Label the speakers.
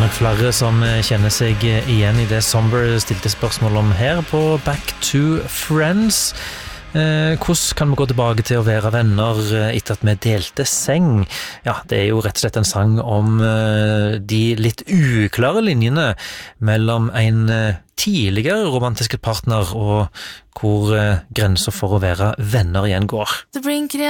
Speaker 1: nok flere som kjenner seg igjen i det Somber stilte spørsmål om her på Back to Friends. Hvordan kan vi gå tilbake til å være venner etter at vi delte seng? Ja, det jo rett og slett en sang om de litt uklare linjene mellom en tidligere romantiske partner og hvor grenser for å være venner igjen går.